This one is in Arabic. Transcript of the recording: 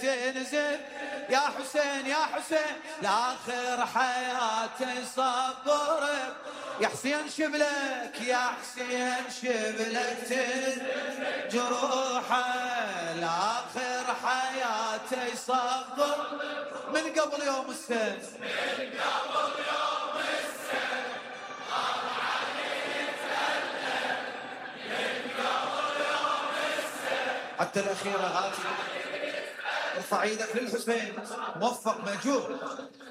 تنزل يا حسين يا حسين لآخر حياتي صبر يا حسين شبلك يا حسين شبلك تنزل جروحه لآخر حياتي صبر من قبل يوم السن حتى الأخيرة هاتي ارفع ايدك للحسين موفق مأجور.